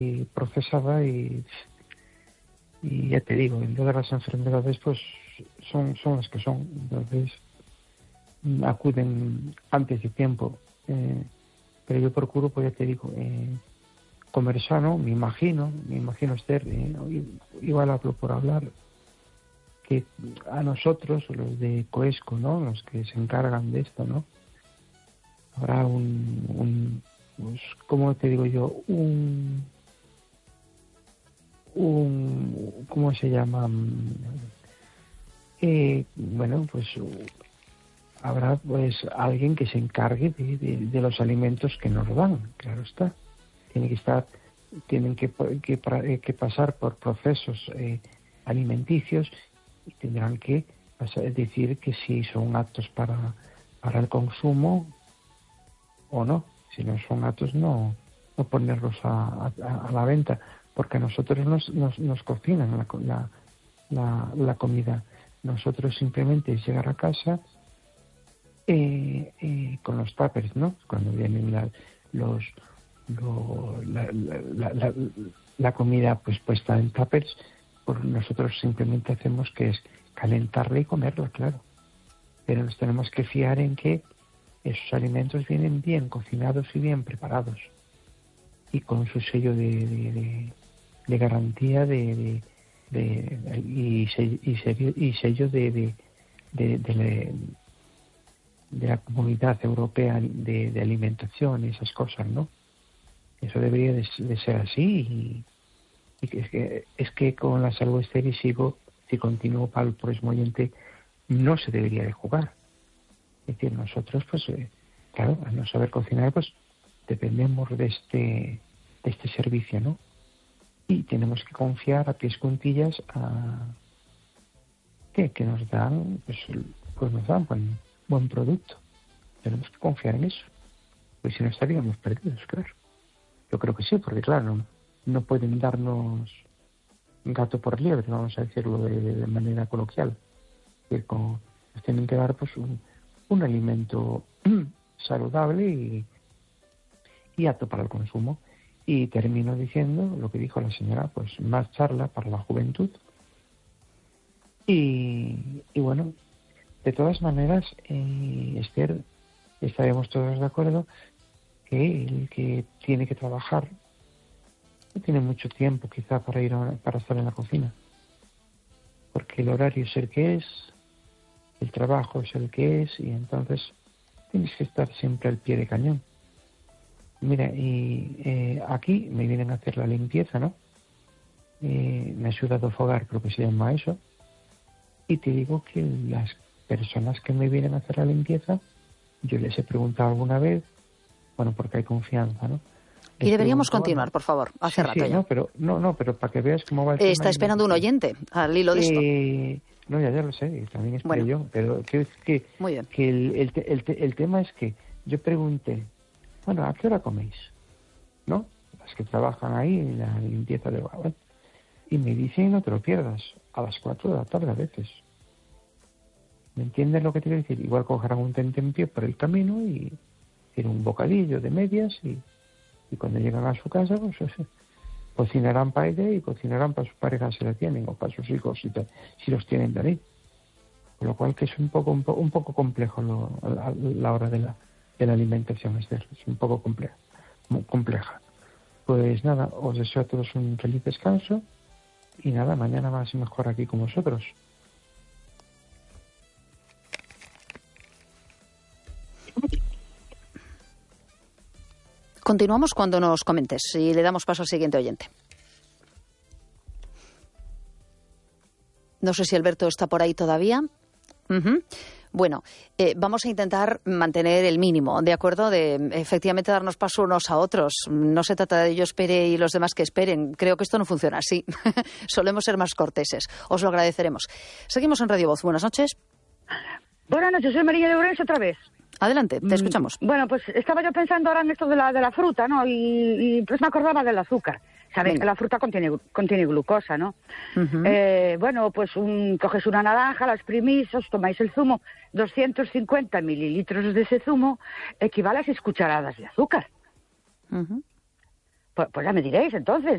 procesada y ya te digo, en todas las enfermedades pues son las que son, entonces acuden antes de tiempo, pero yo procuro, pues ya te digo, comer sano, me imagino Esther, igual hablo por hablar, que a nosotros, los de Coesco, ¿no?, los que se encargan de esto, ¿no?, habrá pues, ¿cómo te digo yo? ¿Cómo se llama? Bueno, pues habrá pues alguien que se encargue de los alimentos que nos dan, claro está. Tienen que pasar por procesos alimenticios y tendrán que decir que si son aptos para el consumo o no. Si no son aptos, no ponerlos a la venta, porque a nosotros nos cocinan la comida. Nosotros simplemente es llegar a casa con los tuppers, ¿no? Cuando vienen la comida pues puesta en tuppers, pues nosotros simplemente hacemos que es calentarla y comerla, claro. Pero nos tenemos que fiar en que esos alimentos vienen bien cocinados y bien preparados y con su sello de garantía y sello de la Comunidad Europea de Alimentación y esas cosas, ¿no? Eso debería de ser así y es que con la salud, Esther, y si continúo para el próximo oyente, no se debería de jugar. Es decir, nosotros, pues, claro, al no saber cocinar, pues, dependemos de este servicio, ¿no? Y tenemos que confiar a pies juntillas que nos dan, pues nos dan buen producto. Tenemos que confiar en eso. Pues si no estaríamos perdidos, claro. Yo creo que sí, porque claro, no pueden darnos gato por liebre, vamos a decirlo de manera coloquial. Nos tienen que dar pues un alimento saludable y apto para el consumo. Y termino diciendo lo que dijo la señora, pues más charla para la juventud. Y bueno, de todas maneras, Esther, estaremos todos de acuerdo que el que tiene que trabajar no tiene mucho tiempo quizá para estar en la cocina, porque el horario es el que es, el trabajo es el que es, y entonces tienes que estar siempre al pie de cañón. Mira, y aquí me vienen a hacer la limpieza, ¿no? Me ha ayudado a fogar, creo que se llama eso, y te digo que las personas que me vienen a hacer la limpieza, yo les he preguntado alguna vez, bueno, porque hay confianza, ¿no? Y deberíamos continuar, por favor, hace rato ya. No, pero para que veas cómo va el tema. Está esperando un oyente al hilo de esto. No, ya lo sé, también espero yo, pero muy bien. Que el tema es que yo pregunté, bueno, ¿a qué hora coméis? ¿No? Las que trabajan ahí en la limpieza del agua. Y me dicen, no te lo pierdas, a las 4 de la tarde a veces. ¿Me entiendes lo que te quiero decir? Igual cogerán un tentempié por el camino y tienen un bocadillo de medias y cuando llegan a su casa, pues cocinarán para ella y cocinarán para sus parejas si la tienen, o para sus hijos si los tienen de ahí. Con lo cual que es un poco complejo la hora de la alimentación, es un poco compleja. Pues nada, os deseo a todos un feliz descanso y nada, mañana más y mejor aquí con vosotros. Continuamos cuando nos comentes y le damos paso al siguiente oyente. No sé si Alberto está por ahí todavía. Bueno, vamos a intentar mantener el mínimo, ¿de acuerdo? De efectivamente darnos paso unos a otros. No se trata de yo espere y los demás que esperen. Creo que esto no funciona así. Solemos ser más corteses. Os lo agradeceremos. Seguimos en Radio Voz. Buenas noches. Buenas noches, soy María de Ourense otra vez. Adelante, te escuchamos. Bueno, pues estaba yo pensando ahora en esto de la fruta, ¿no? Y pues me acordaba del azúcar. Sabéis que la fruta contiene glucosa, ¿no? Bueno, pues coges una naranja, la exprimís, os tomáis el zumo, 250 mililitros de ese zumo equivale a 6 cucharadas de azúcar. pues ya me diréis entonces.